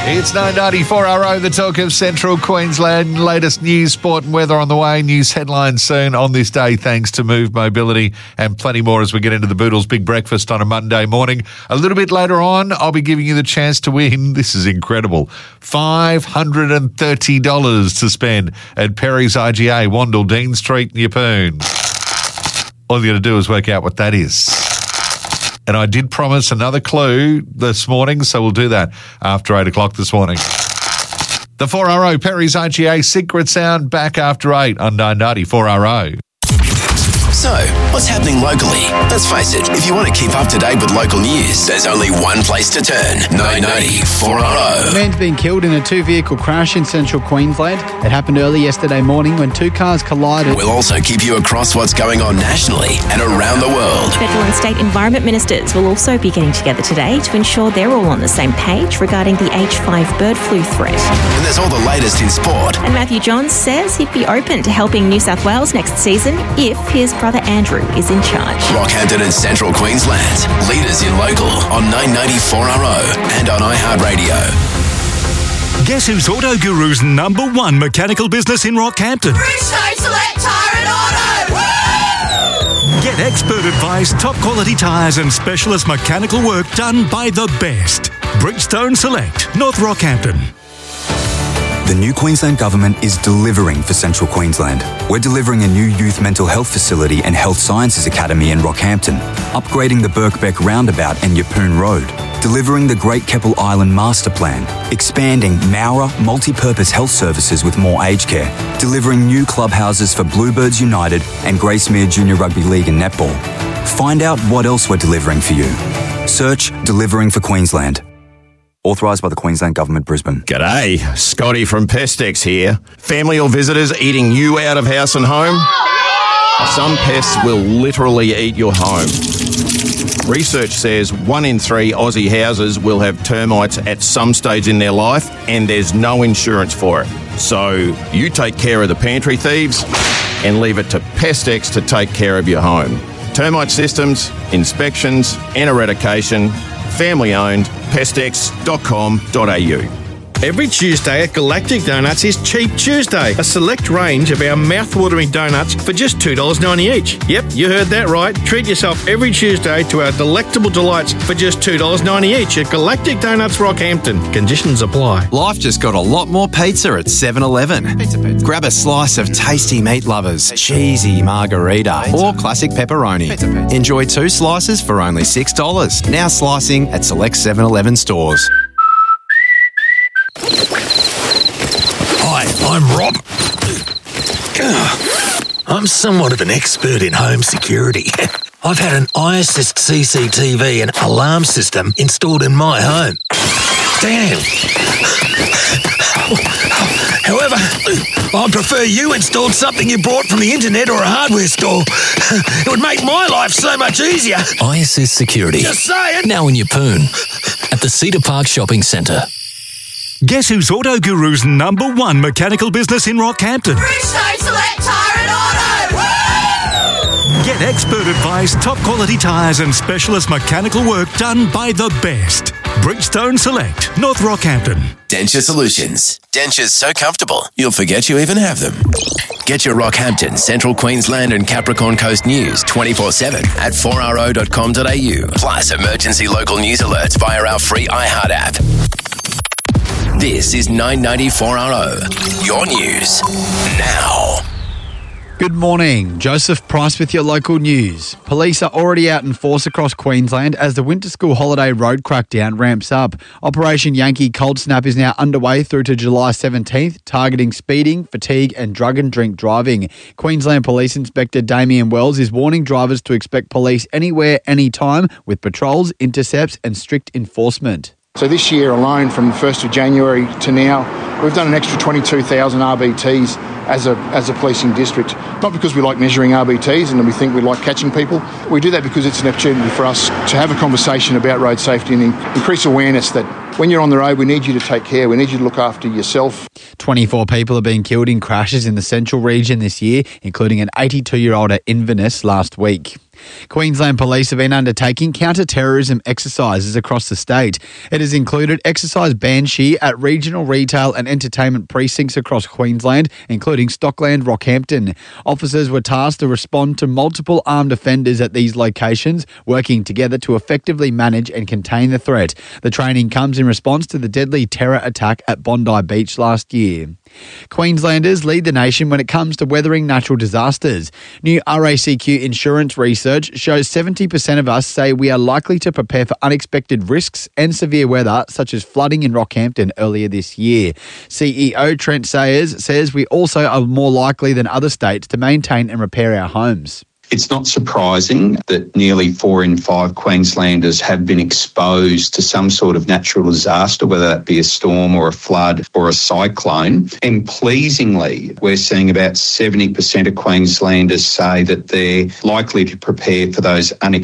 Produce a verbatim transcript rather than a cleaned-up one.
It's nine ninety-four R O, the talk of Central Queensland. Latest news, sport and weather on the way. News headlines soon on this day, thanks to Move Mobility, and plenty more as we get into the Boodles Big Breakfast on a Monday morning. A little bit later on, I'll be giving you the chance to win. This is incredible. five hundred thirty dollars to spend at Perry's I G A, Wandle, Dean Street, Yeppoon. All you got to do is work out what that is. And I did promise another clue this morning, so we'll do that after eight o'clock this morning. The four R O, Perry's I G A, Secret Sound, back after eight on nine ninety-four R O. So, what's happening locally? Let's face it, if you want to keep up to date with local news, there's only one place to turn. nine ninety-four R O. A man's been killed in a two-vehicle crash in central Queensland. It happened early yesterday morning when two cars collided. We'll also keep you across what's going on nationally and around the world. Federal and state environment ministers will also be getting together today to ensure they're all on the same page regarding the H five bird flu threat. And there's all the latest in sport. And Matthew Johns says he'd be open to helping New South Wales next season if his brother Andrew is in charge. Rockhampton and Central Queensland, leaders in local on nine ninety-four R O and on iHeartRadio. Guess who's Auto Guru's number one mechanical business in Rockhampton? Bridgestone Select Tyre and Auto! Woo! Get expert advice, top quality tyres and specialist mechanical work done by the best. Bridgestone Select, North Rockhampton. The new Queensland Government is delivering for Central Queensland. We're delivering a new youth mental health facility and health sciences academy in Rockhampton, upgrading the Birkbeck Roundabout and Yeppoon Road, delivering the Great Keppel Island Master Plan, expanding Mowra multi-purpose health services with more aged care, delivering new clubhouses for Bluebirds United and Gracemere Junior Rugby League and Netball. Find out what else we're delivering for you. Search Delivering for Queensland. Authorised by the Queensland Government, Brisbane. G'day, Scotty from Pestex here. Family or visitors eating you out of house and home? Some pests will literally eat your home. Research says one in three Aussie houses will have termites at some stage in their life, and there's no insurance for it. So you take care of the pantry thieves and leave it to Pestex to take care of your home. Termite systems, inspections and eradication. Family owned, pestex dot com dot a u. Every Tuesday at Galactic Donuts is Cheap Tuesday, a select range of our mouth-watering donuts for just two dollars ninety each. Yep, you heard that right. Treat yourself every Tuesday to our delectable delights for just two dollars ninety each at Galactic Donuts Rockhampton. Conditions apply. Life just got a lot more pizza at seven eleven. Pizza, pizza. Grab a slice of tasty meat lovers, cheesy margarita, pizza. Or classic pepperoni. Pizza, pizza. Enjoy two slices for only six dollars. Now slicing at select seven eleven stores. Hi, I'm Rob. I'm somewhat of an expert in home security. I've had an iAssist C C T V and alarm system installed in my home. Damn. However, I'd prefer you installed something you bought from the internet or a hardware store. It would make my life so much easier. iAssist Security. Just saying. Now in Yeppoon at the Cedar Park Shopping Centre. Guess who's Auto Guru's number one mechanical business in Rockhampton? Bridgestone Select Tyre and Auto! Woo! Get expert advice, top quality tyres and specialist mechanical work done by the best. Bridgestone Select, North Rockhampton. Denture Solutions. Dentures so comfortable, you'll forget you even have them. Get your Rockhampton, Central Queensland and Capricorn Coast news twenty-four seven at four r o dot com dot a u. Plus emergency local news alerts via our free iHeart app. This is nine ninety-four R O, your news now. Good morning. Joseph Price with your local news. Police are already out in force across Queensland as the winter school holiday road crackdown ramps up. Operation Yankee Cold Snap is now underway through to July seventeenth, targeting speeding, fatigue and drug and drink driving. Queensland Police Inspector Damien Wells is warning drivers to expect police anywhere, anytime, with patrols, intercepts and strict enforcement. So this year alone, from the first of January to now, we've done an extra twenty-two thousand R B Ts as a as a policing district. Not because we like measuring R B Ts and we think we like catching people. We do that because it's an opportunity for us to have a conversation about road safety and increase awareness that when you're on the road, we need you to take care. We need you to look after yourself. twenty-four people have been killed in crashes in the central region this year, including an eighty-two-year-old at Inverness last week. Queensland Police have been undertaking counter-terrorism exercises across the state. It has included Exercise Banshee at regional retail and entertainment precincts across Queensland, including Stockland, Rockhampton. Officers were tasked to respond to multiple armed offenders at these locations, working together to effectively manage and contain the threat. The training comes in response to the deadly terror attack at Bondi Beach last year. Queenslanders lead the nation when it comes to weathering natural disasters. New R A C Q insurance research shows seventy percent of us say we are likely to prepare for unexpected risks and severe weather, such as flooding in Rockhampton earlier this year. C E O Trent Sayers says we also are more likely than other states to maintain and repair our homes. It's not surprising that nearly four in five Queenslanders have been exposed to some sort of natural disaster, whether that be a storm or a flood or a cyclone. And pleasingly, we're seeing about seventy percent of Queenslanders say that they're likely to prepare for those unexpected